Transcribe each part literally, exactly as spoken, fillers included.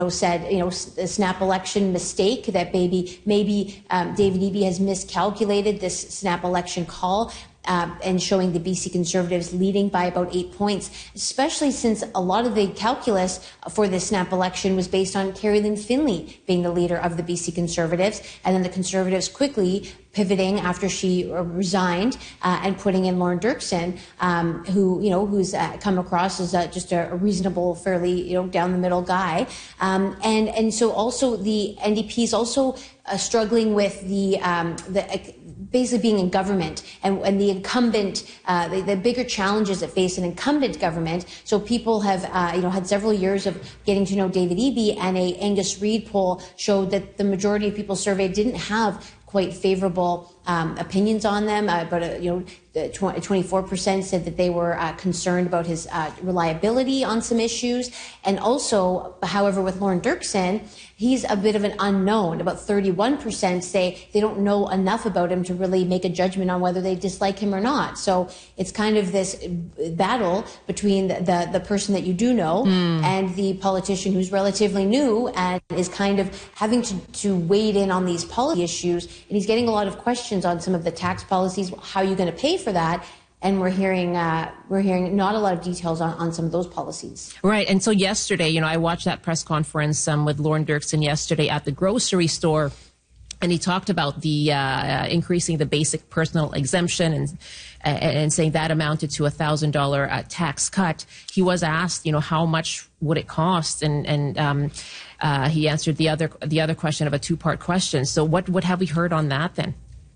said, you know, a snap election mistake, that maybe, maybe um, David Eby has miscalculated this snap election call. Uh, and showing the B C Conservatives leading by about eight points, especially since a lot of the calculus for the snap election was based on Kerry-Lynne Finley being the leader of the B C Conservatives, and then the Conservatives quickly pivoting after she resigned uh, and putting in Lorne Dirksen, um, who, you know, who's uh, come across as uh, just a, a reasonable, fairly, you know, down the middle guy. Um, and, and so also the N D P is also uh, struggling with the, um, the, uh, basically being in government and, and the incumbent, uh, the, the bigger challenges that face an incumbent government. So people have, uh, you know, had several years of getting to know David Eby, and a Angus Reid poll showed that the majority of people surveyed didn't have quite favorable um, opinions on them. Uh, but, uh, you know, twenty-four percent said that they were uh, concerned about his uh, reliability on some issues. And also, however, with Lorne Dirksen, he's a bit of an unknown. About thirty-one percent say they don't know enough about him to really make a judgment on whether they dislike him or not. So it's kind of this battle between the, the, the person that you do know mm. and the politician who's relatively new and is kind of having to, to wade in on these policy issues. And he's getting a lot of questions on some of the tax policies. How are you going to pay for that? And we're hearing uh, we're hearing not a lot of details on, on some of those policies. Right. And so yesterday, you know, I watched that press conference um, with Lorne Dirksen yesterday at the grocery store, and he talked about the uh, increasing the basic personal exemption and uh, and saying that amounted to a thousand dollar tax cut. He was asked, you know, how much would it cost, and and um, uh, he answered the other the other question of a two part question. So what what have we heard on that then?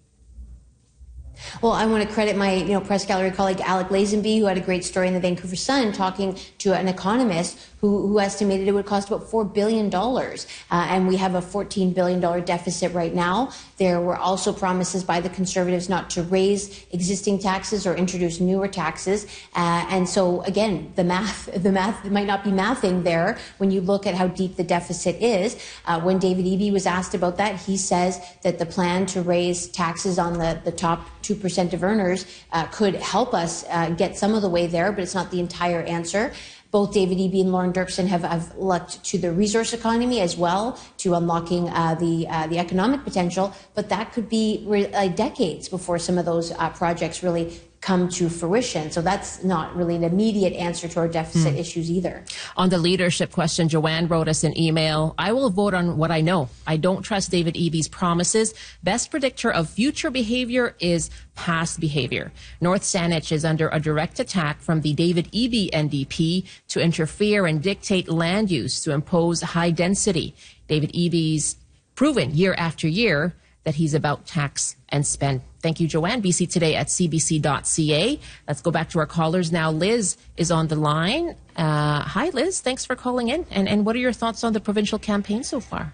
Well, I want to credit my, you know, press gallery colleague Alec Lazenby, who had a great story in the Vancouver Sun, talking to an economist who, who estimated it would cost about four billion dollars. Uh, and we have a fourteen billion dollars deficit right now. There were also promises by the Conservatives not to raise existing taxes or introduce newer taxes. Uh, and so, again, the math, the math might not be mathing there when you look at how deep the deficit is. Uh, when David Eby was asked about that, he says that the plan to raise taxes on the, the top two percent of earners uh, could help us uh, get some of the way there, but it's not the entire answer. Both David Eby and Lorne Dirksen have, have looked to the resource economy as well, to unlocking uh, the uh, the economic potential, but that could be re- uh, decades before some of those uh, projects really come to fruition. So that's not really an immediate answer to our deficit mm. issues either. On the leadership question, Joanne wrote us an email. I will vote on what I know. I don't trust David Eby's promises. Best predictor of future behavior is past behavior. North Saanich is under a direct attack from the David Eby N D P to interfere and dictate land use to impose high density. David Eby's proven year after year that he's about tax and spend. Thank you, Joanne. B C Today at c b c dot c a. Let's go back to our callers now. Liz is on the line. Uh, hi, Liz. Thanks for calling in. And, and what are your thoughts on the provincial campaign so far?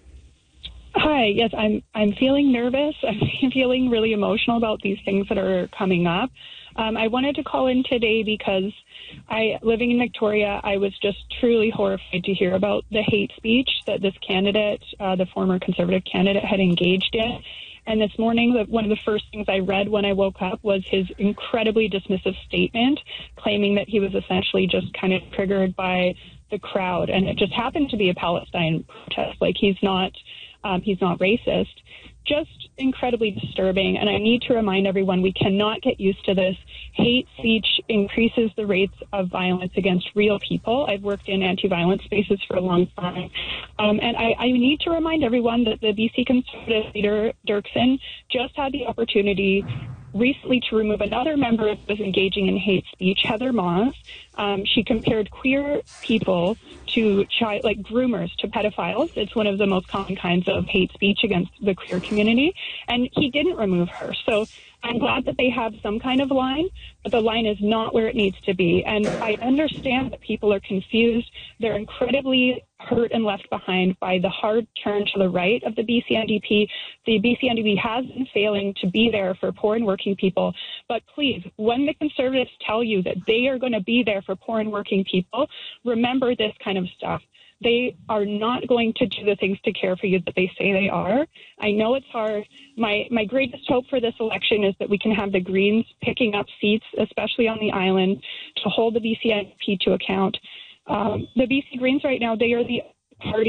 Hi. Yes, I'm I'm feeling nervous. I'm feeling really emotional about these things that are coming up. Um, I wanted to call in today because I, living in Victoria, I was just truly horrified to hear about the hate speech that this candidate, uh, the former Conservative candidate, had engaged in. And this morning, one of the first things I read when I woke up was his incredibly dismissive statement, claiming that he was essentially just kind of triggered by the crowd. And it just happened to be a Palestine protest. Like, he's not, um, he's not racist. Just incredibly disturbing. And I need to remind everyone, we cannot get used to this. Hate speech increases the rates of violence against real people. I've worked in anti-violence spaces for a long time. Um, and I, I need to remind everyone that the B C Conservative leader, Dirksen, just had the opportunity recently to remove another member who was engaging in hate speech, Heather Moss. Um, she compared queer people to child, like groomers to pedophiles. It's one of the most common kinds of hate speech against the queer community. And he didn't remove her. So I'm glad that they have some kind of line, but the line is not where it needs to be. And I understand that people are confused. They're incredibly hurt and left behind by the hard turn to the right of the B C N D P. The B C N D P has been failing to be there for poor and working people. But please, when the Conservatives tell you that they are going to be there for poor and working people, remember this kind of stuff. They are not going to do the things to care for you that they say they are. I know it's hard. My my greatest hope for this election is that we can have the Greens picking up seats, especially on the island, to hold the B C N D P to account. Um, the B C Greens right now, they are the party